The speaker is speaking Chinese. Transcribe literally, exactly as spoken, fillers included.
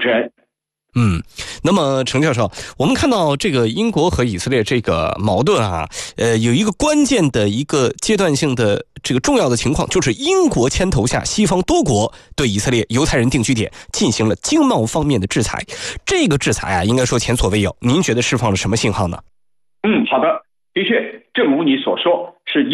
持人。 嗯，那么程教授，我们看到这个英国和以色列这个矛盾啊，呃，有一个关键的一个阶段性的这个重要的情况，就是英国牵头下，西方多国对以色列犹太人定居点进行了经贸方面的制裁。这个制裁啊，应该说前所未有。您觉得释放了什么信号呢？ 嗯，好的，的确，正如你所说，